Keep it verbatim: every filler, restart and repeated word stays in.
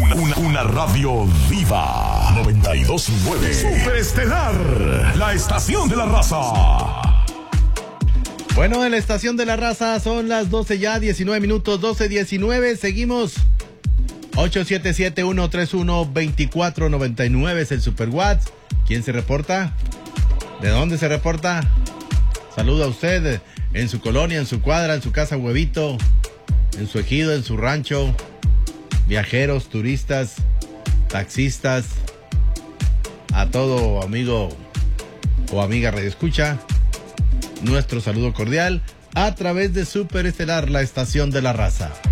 una, una, una radio viva. noventa y dos punto nueve. Superestelar, la estación de la raza. Bueno, en la estación de la raza son las doce ya, diecinueve minutos, doce diecinueve. Seguimos. ocho siete siete, uno tres uno, dos cuatro nueve nueve es el Super WhatsApp. ¿Quién se reporta? ¿De dónde se reporta? Saluda a usted en su colonia, en su cuadra, en su casa Huevito, en su ejido, en su rancho. Viajeros, turistas, taxistas, a todo amigo o amiga radioescucha, nuestro saludo cordial a través de Superestelar, la estación de la raza.